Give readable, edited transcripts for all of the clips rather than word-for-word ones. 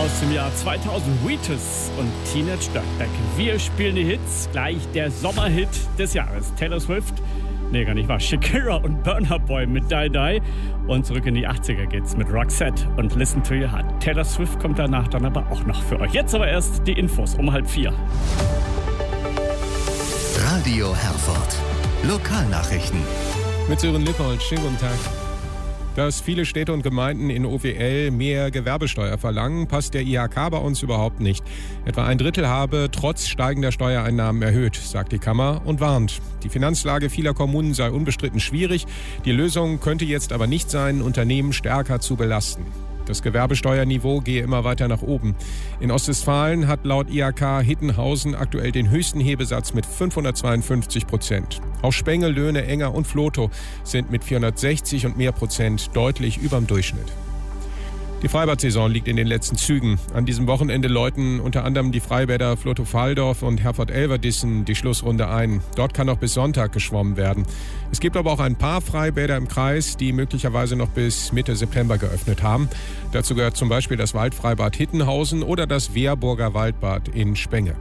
aus dem Jahr 2000, Wheatus und Teenage Dirtbag. Wir spielen die Hits, gleich der Sommerhit des Jahres. Taylor Swift, nee, gar nicht wahr, Shakira und Burna Boy mit Die Die. Und zurück in die 80er geht's mit Roxette und Listen to Your Heart. Taylor Swift kommt danach dann aber auch noch für euch. Jetzt aber erst die Infos um 3:30. Radio Herford. Lokalnachrichten. Mit Sören Lippold, schönen guten Tag. Dass viele Städte und Gemeinden in OWL mehr Gewerbesteuer verlangen, passt der IHK bei uns überhaupt nicht. Etwa ein Drittel habe trotz steigender Steuereinnahmen erhöht, sagt die Kammer und warnt. Die Finanzlage vieler Kommunen sei unbestritten schwierig. Die Lösung könnte jetzt aber nicht sein, Unternehmen stärker zu belasten. Das Gewerbesteuerniveau gehe immer weiter nach oben. In Ostwestfalen hat laut IHK Hittenhausen aktuell den höchsten Hebesatz mit 552%. Auch Spenge, Löhne, Enger und Flotow sind mit 460 und mehr Prozent deutlich überm Durchschnitt. Die Freibad-Saison liegt in den letzten Zügen. An diesem Wochenende läuten unter anderem die Freibäder Flotow-Valdorf und Herford-Elverdissen die Schlussrunde ein. Dort kann noch bis Sonntag geschwommen werden. Es gibt aber auch ein paar Freibäder im Kreis, die möglicherweise noch bis Mitte September geöffnet haben. Dazu gehört zum Beispiel das Waldfreibad Hittenhausen oder das Wehrburger Waldbad in Spenge.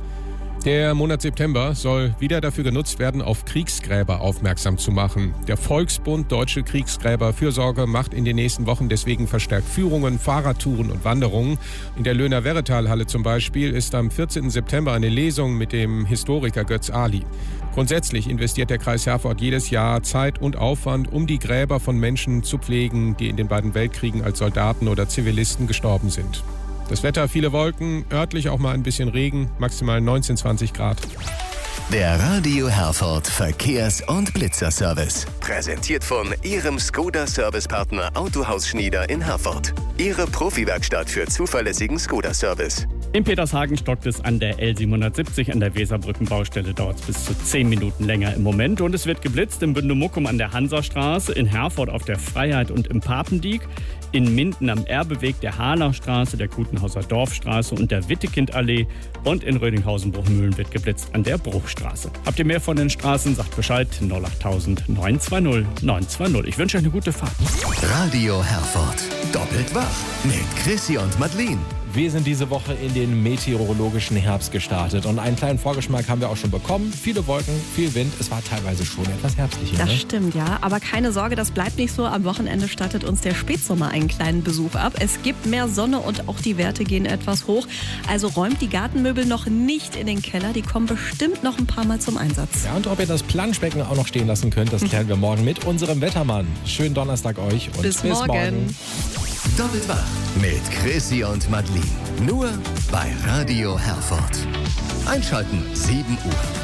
Der Monat September soll wieder dafür genutzt werden, auf Kriegsgräber aufmerksam zu machen. Der Volksbund Deutsche Kriegsgräberfürsorge macht in den nächsten Wochen deswegen verstärkt Führungen, Fahrradtouren und Wanderungen. In der Löhner-Werretal-Halle zum Beispiel ist am 14. September eine Lesung mit dem Historiker Götz Ali. Grundsätzlich investiert der Kreis Herford jedes Jahr Zeit und Aufwand, um die Gräber von Menschen zu pflegen, die in den beiden Weltkriegen als Soldaten oder Zivilisten gestorben sind. Das Wetter, viele Wolken, örtlich auch mal ein bisschen Regen, maximal 19, 20 Grad. Der Radio Herford Verkehrs- und Blitzerservice. Präsentiert von Ihrem Skoda-Servicepartner Autohaus Schnieder in Herford. Ihre Profi-Werkstatt für zuverlässigen Skoda-Service. In Petershagen stockt es an der L770 an der Weserbrückenbaustelle. Dauert es bis zu 10 Minuten länger im Moment. Und es wird geblitzt im Bündemuckum an der Hansastraße, in Herford auf der Freiheit und im Papendiek, in Minden am Erbeweg der Hahnaustraße, der Kutenhauser Dorfstraße und der Wittekindallee und in Rödinghausen-Bruchmühlen wird geblitzt an der Bruchstraße. Habt ihr mehr von den Straßen? Sagt Bescheid 08000 920 920. Ich wünsche euch eine gute Fahrt. Radio Herford. Doppelt wach mit Chrissy und Madeline. Wir sind diese Woche in den meteorologischen Herbst gestartet und einen kleinen Vorgeschmack haben wir auch schon bekommen. Viele Wolken, viel Wind, es war teilweise schon etwas herbstlich. Das stimmt, ja. Aber keine Sorge, das bleibt nicht so. Am Wochenende startet uns der Spätsommer einen kleinen Besuch ab. Es gibt mehr Sonne und auch die Werte gehen etwas hoch. Also räumt die Gartenmöbel noch nicht in den Keller. Die kommen bestimmt noch ein paar Mal zum Einsatz. Ja, und ob ihr das Planschbecken auch noch stehen lassen könnt, das klären wir morgen mit unserem Wettermann. Schönen Donnerstag euch und bis morgen. Doppelt wach mit Chrissy und Madeline. Nur bei Radio Herford. Einschalten 7 Uhr.